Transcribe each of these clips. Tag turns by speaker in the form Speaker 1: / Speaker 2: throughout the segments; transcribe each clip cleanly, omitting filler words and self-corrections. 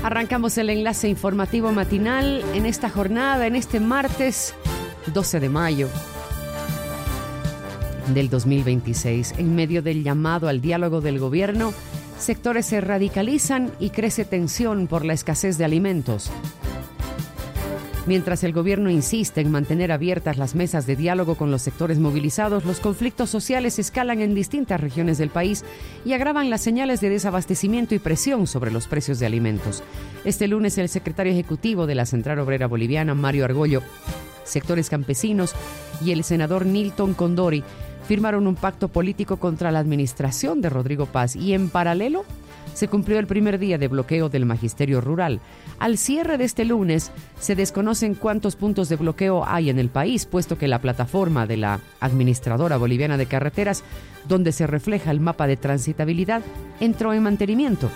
Speaker 1: Arrancamos el enlace informativo matinal en esta jornada, en este martes 12 de mayo del 2026. En medio del llamado al diálogo del gobierno, sectores se radicalizan y crece tensión por la escasez de alimentos. Mientras el gobierno insiste en mantener abiertas las mesas de diálogo con los sectores movilizados, los conflictos sociales escalan en distintas regiones del país y agravan las señales de desabastecimiento y presión sobre los precios de alimentos. Este lunes, el secretario ejecutivo de la Central Obrera Boliviana, Mario Argollo, sectores campesinos y el senador Nilton Condori firmaron un pacto político contra la administración de Rodrigo Paz y, en paralelo, se cumplió el primer día de bloqueo del Magisterio Rural. Al cierre de este lunes, se desconocen cuántos puntos de bloqueo hay en el país, puesto que la plataforma de la Administradora Boliviana de Carreteras, donde se refleja el mapa de transitabilidad, entró en mantenimiento.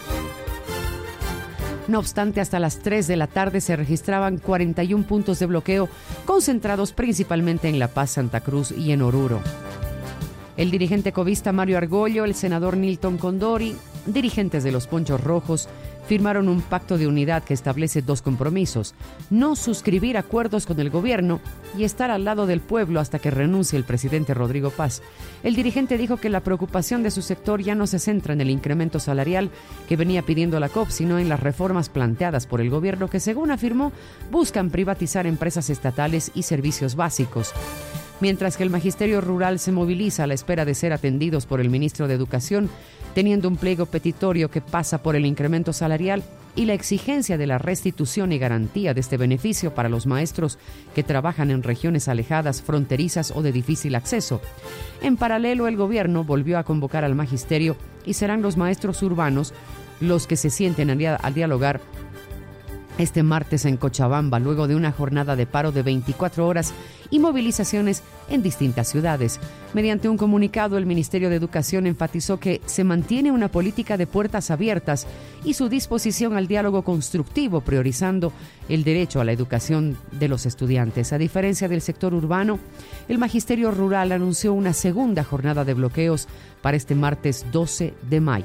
Speaker 1: No obstante, hasta las 3 de la tarde se registraban 41 puntos de bloqueo, concentrados principalmente en La Paz, Santa Cruz y en Oruro. El dirigente covista Mario Argollo, el senador Nilton Condori, dirigentes de los Ponchos Rojos, firmaron un pacto de unidad que establece dos compromisos: no suscribir acuerdos con el gobierno y estar al lado del pueblo hasta que renuncie el presidente Rodrigo Paz. El dirigente dijo que la preocupación de su sector ya no se centra en el incremento salarial que venía pidiendo la COP, sino en las reformas planteadas por el gobierno que, según afirmó, buscan privatizar empresas estatales y servicios básicos. Mientras que el Magisterio Rural se moviliza a la espera de ser atendidos por el ministro de Educación, teniendo un pliego petitorio que pasa por el incremento salarial y la exigencia de la restitución y garantía de este beneficio para los maestros que trabajan en regiones alejadas, fronterizas o de difícil acceso. En paralelo, el gobierno volvió a convocar al magisterio y serán los maestros urbanos los que se sienten a dialogar este martes en Cochabamba, luego de una jornada de paro de 24 horas y movilizaciones en distintas ciudades. Mediante un comunicado, el Ministerio de Educación enfatizó que se mantiene una política de puertas abiertas y su disposición al diálogo constructivo, priorizando el derecho a la educación de los estudiantes. A diferencia del sector urbano, el Magisterio Rural anunció una segunda jornada de bloqueos para este martes 12 de mayo.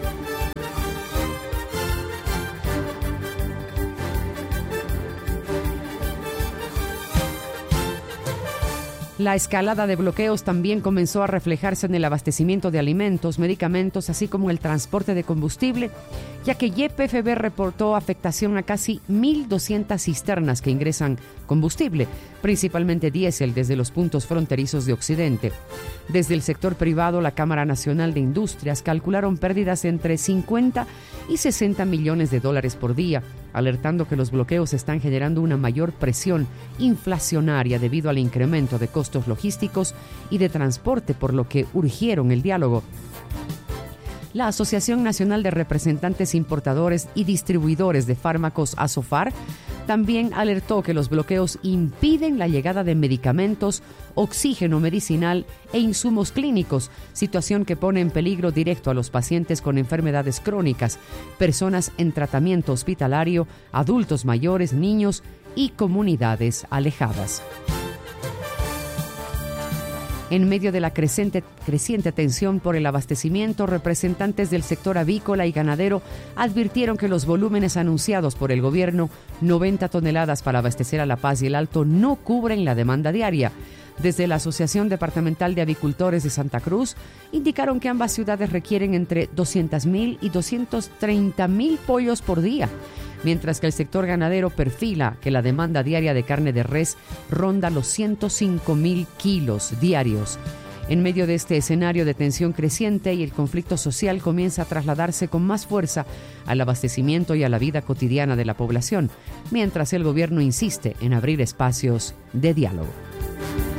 Speaker 1: La escalada de bloqueos también comenzó a reflejarse en el abastecimiento de alimentos, medicamentos, así como el transporte de combustible, ya que YPFB reportó afectación a casi 1.200 cisternas que ingresan combustible, principalmente diésel, desde los puntos fronterizos de Occidente. Desde el sector privado, la Cámara Nacional de Industrias calcularon pérdidas entre 50 y 60 millones de dólares por día, alertando que los bloqueos están generando una mayor presión inflacionaria debido al incremento de costos logísticos y de transporte, por lo que urgieron el diálogo. La Asociación Nacional de Representantes Importadores y Distribuidores de Fármacos, ASOFAR, también alertó que los bloqueos impiden la llegada de medicamentos, oxígeno medicinal e insumos clínicos, situación que pone en peligro directo a los pacientes con enfermedades crónicas, personas en tratamiento hospitalario, adultos mayores, niños y comunidades alejadas. En medio de la creciente tensión por el abastecimiento, representantes del sector avícola y ganadero advirtieron que los volúmenes anunciados por el gobierno, 90 toneladas para abastecer a La Paz y el Alto, no cubren la demanda diaria. Desde la Asociación Departamental de Avicultores de Santa Cruz, indicaron que ambas ciudades requieren entre 200.000 y 230.000 pollos por día, mientras que el sector ganadero perfila que la demanda diaria de carne de res ronda los 105.000 kilos diarios. En medio de este escenario de tensión creciente, y el conflicto social comienza a trasladarse con más fuerza al abastecimiento y a la vida cotidiana de la población, mientras el gobierno insiste en abrir espacios de diálogo.